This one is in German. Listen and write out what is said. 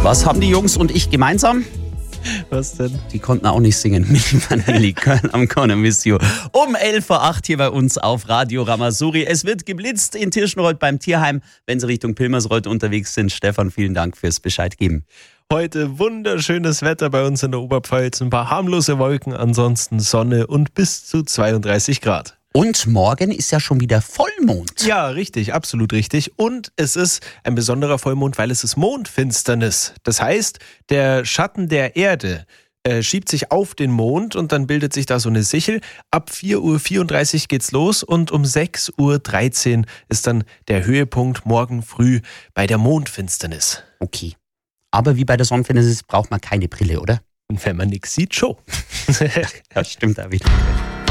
Was haben die Jungs und ich gemeinsam? Was denn? Die konnten auch nicht singen. Milli Vanilli, Girl, I'm gonna miss you. Um 11:08 Uhr hier bei uns auf Radio Ramasuri. Es wird geblitzt in Tirschenreuth beim Tierheim, wenn Sie Richtung Pilmersreuth unterwegs sind. Stefan, vielen Dank fürs Bescheid geben. Heute wunderschönes Wetter bei uns in der Oberpfalz. Ein paar harmlose Wolken, ansonsten Sonne und bis zu 32 Grad. Und morgen ist ja schon wieder Vollmond. Ja, richtig, absolut richtig. Und es ist ein besonderer Vollmond, weil es ist Mondfinsternis. Das heißt, der Schatten der Erde schiebt sich auf den Mond und dann bildet sich da so eine Sichel. Ab 4:34 Uhr geht's los und um 6:13 Uhr ist dann der Höhepunkt morgen früh bei der Mondfinsternis. Okay. Aber wie bei der Sonnenfinsternis braucht man keine Brille, oder? Und wenn man nichts sieht, schon. Das stimmt auch wieder.